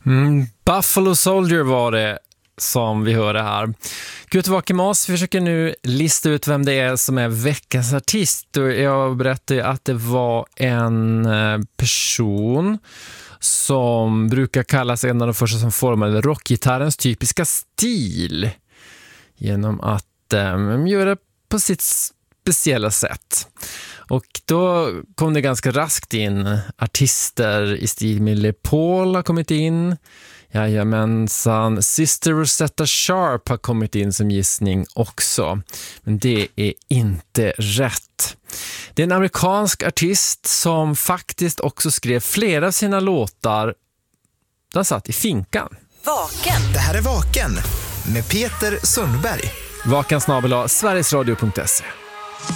Buffalo Soldier var det som vi hörde här. Kutvakemas försöker nu lista ut vem det är som är veckans artist. Jag berättade att det var en person som brukar kallas en av de första som formade rockgitarrens typiska stil genom att göra på sitt speciella sätt. Och då kom det ganska raskt in artister i stil med Les Paul har kommit in. Jajamensan, Sister Rosetta Sharp har kommit in som gissning också. Men det är inte rätt. Det är en amerikansk artist som faktiskt också skrev flera av sina låtar. Den satt i finkan. Vaken. Det här är Vaken med Peter Sundberg. Vaken @ sverigesradio.se.